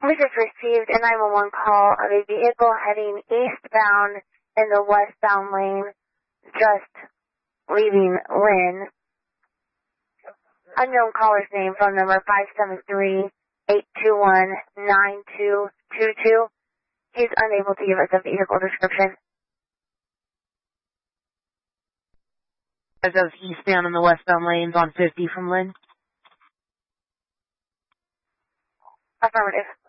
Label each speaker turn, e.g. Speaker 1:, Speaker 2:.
Speaker 1: We just received a 911 call of a vehicle heading eastbound in the westbound lane, just leaving Lynn. Unknown caller's name, phone number 573-821-9222. He's unable to give us a vehicle description.
Speaker 2: As those eastbound and the westbound lanes on 50 from Lynn?
Speaker 1: Affirmative.